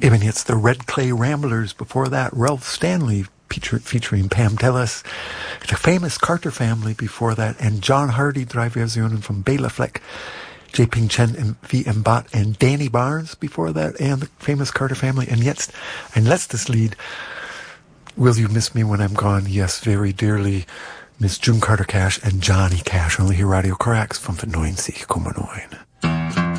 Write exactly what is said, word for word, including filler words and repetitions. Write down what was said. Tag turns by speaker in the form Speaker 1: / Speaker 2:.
Speaker 1: Eben jetzt the Red Clay Ramblers. Before that, Ralph Stanley feature, featuring Pam Tillis. The famous Carter Family before that. And John Hardy, drei Versionen from Bela Fleck, J. Ping Chen and V M Bott and Danny Barnes before that. And the famous Carter Family. And jetzt ein letztes Lied. Will You Miss Me When I'm Gone? Yes, very dearly. Miss June Carter Cash and Johnny Cash. Only here Radio Corax fünfundneunzig Komma neun.